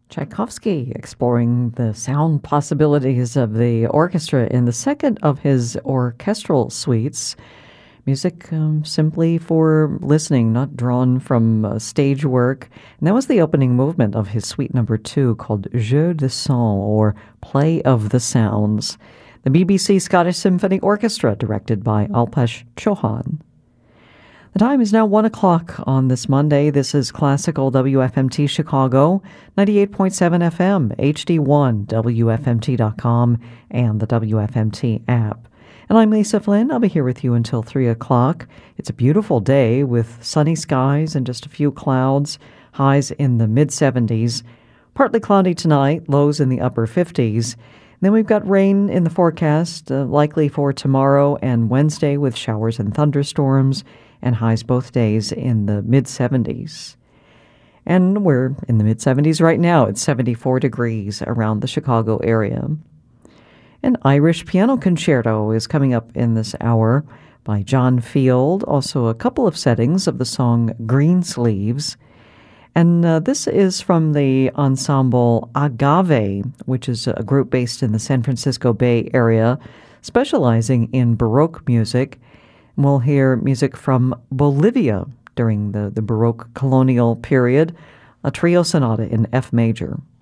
Tchaikovsky exploring the sound possibilities of the orchestra in the second of his orchestral suites. Music simply for listening, not drawn from stage work. And that was the opening movement of his suite number 2 called Jeu de Son, or Play of the Sounds. The BBC Scottish Symphony Orchestra, directed by Alpesh Chauhan. The time is now 1 o'clock on this Monday. This is Classical WFMT Chicago, 98.7 FM, HD1, WFMT.com, and the WFMT app. And I'm Lisa Flynn. I'll be here with you until 3 o'clock. It's a beautiful day with sunny skies and just a few clouds, highs in the mid-70s. Partly cloudy tonight, lows in the upper 50s. And then we've got rain in the forecast, likely for tomorrow and Wednesday with showers and thunderstorms, and highs both days in the mid-70s. And we're in the mid-70s right now. It's 74 degrees around the Chicago area. An Irish piano concerto is coming up in this hour by John Field. Also a couple of settings of the song Greensleeves. And this is from the ensemble Agave, which is a group based in the San Francisco Bay Area, specializing in Baroque music. We'll hear music from Bolivia during the Baroque colonial period, a trio sonata in F major.